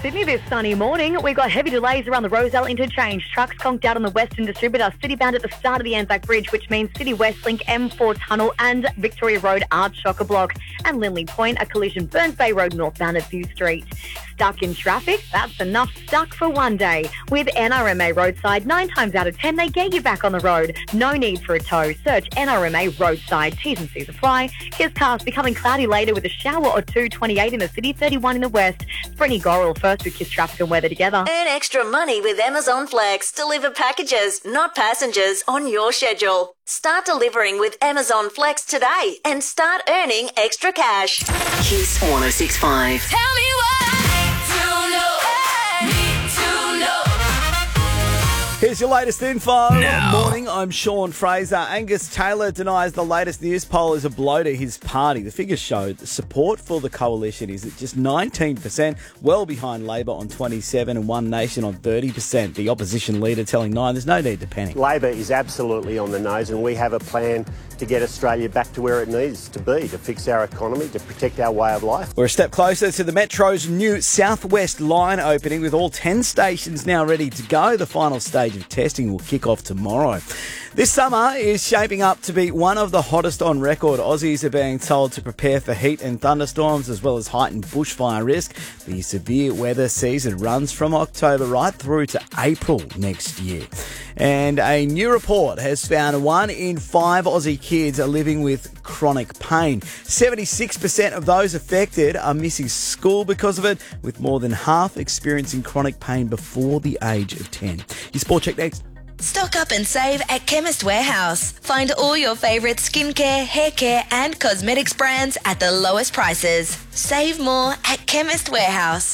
Sydney this sunny morning. We've got heavy delays around the Rozelle interchange. Trucks conked out on the Western Distributor, Citybound at the start of the Anzac Bridge, which means City West Link, M4 Tunnel and Victoria Road are chock-a-block. And Linley Point, a collision, Burns Bay Road northbound at View Street. Stuck in traffic? That's enough stuck for one day. With NRMA Roadside, 9 times out of 10, they get you back on the road. No need for a tow. Search NRMA Roadside. T's and C's apply. Here's cast becoming cloudy later with a shower or two, 28 in the city, 31 in the west. Brittany Gorrell first with Kiss Traffic and Weather together. Earn extra money with Amazon Flex. Deliver packages, not passengers, on your schedule. Start delivering with Amazon Flex today and start earning extra cash. Kiss 106.5. Tell me what to know. Need to know. Here's your latest info. Now. Morning, I'm Sean Fraser. Angus Taylor denies the latest news poll is a blow to his party. The figures showed the support for the coalition is at just 19%, well behind Labor on 27% and One Nation on 30%. The opposition leader telling Nine there's no need to panic. Labor is absolutely on the nose, and we have a plan to get Australia back to where it needs to be, to fix our economy, to protect our way of life. We're a step closer to the Metro's new Southwest line opening with all 10 stations now ready to go. The final stage of testing will kick off tomorrow. This summer is shaping up to be one of the hottest on record. Aussies are being told to prepare for heat and thunderstorms as well as heightened bushfire risk. The severe weather season runs from October right through to April next year. And a new report has found 1 in 5 Aussie kids are living with chronic pain. 76% of those affected are missing school because of it, with more than half experiencing chronic pain before the age of 10. Your Sport Check next. Stock up and save at Chemist Warehouse. Find all your favourite skincare, hair care and cosmetics brands at the lowest prices. Save more at Chemist Warehouse.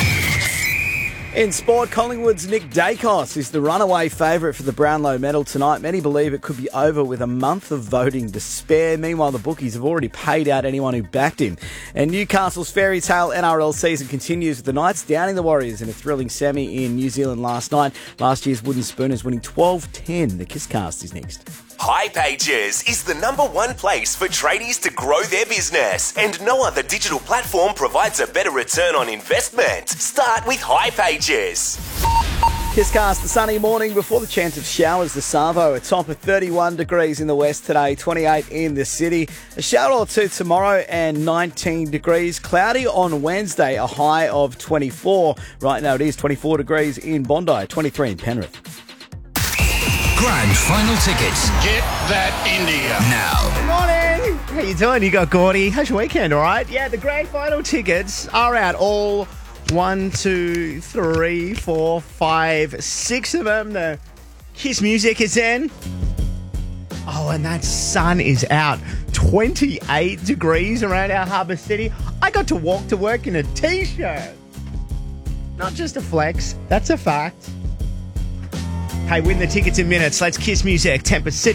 In sport, Collingwood's Nick Dacos is the runaway favourite for the Brownlow medal tonight. Many believe it could be over with a month of voting to spare. Meanwhile, the bookies have already paid out anyone who backed him. And Newcastle's fairy tale NRL season continues with the Knights downing the Warriors in a thrilling semi in New Zealand last night. Last year's Wooden Spooners winning 12-10. The Kisscast is next. hipages is the #1 place for tradies to grow their business, and no other digital platform provides a better return on investment. Start with hipages. Kisscast, the sunny morning before the chance of showers. The Savo, a top of 31 degrees in the west today, 28 in the city. A shower or two tomorrow and 19 degrees. Cloudy on Wednesday, a high of 24. Right now it is 24 degrees in Bondi, 23 in Penrith. Grand final tickets Get that India. now. Good morning. How you doing? You got Gordy. How's your weekend, all right? Yeah, the grand final tickets are out. All 1, 2, 3, 4, 5, 6 of them. The Kiss music is in. Oh, and that sun is out. 28 degrees around our harbour city. I got to walk to work in a T-shirt. Not just a flex. That's a fact. Hey, win the tickets in minutes. Let's Kiss music. Tempest City.